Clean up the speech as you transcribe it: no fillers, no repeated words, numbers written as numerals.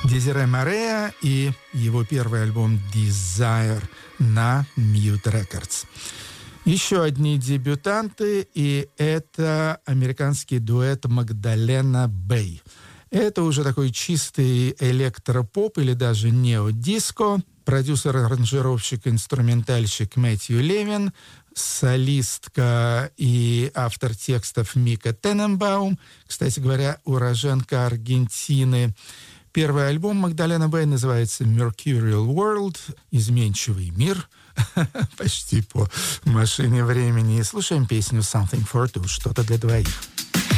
Дезире Мореа и его первый альбом «Desire» на Mute Records. Еще одни дебютанты, и это американский дуэт Магдалена Бэй. Это уже такой чистый электропоп или даже неодиско. Продюсер-аранжировщик, инструментальщик Мэтью Левин, солистка и автор текстов Мика Тененбаум, кстати говоря, уроженка Аргентины. Первый альбом Магдалена Бэй называется «Mercurial World», «Изменчивый мир», почти по машине времени. И слушаем песню «Something for Two», что-то для двоих.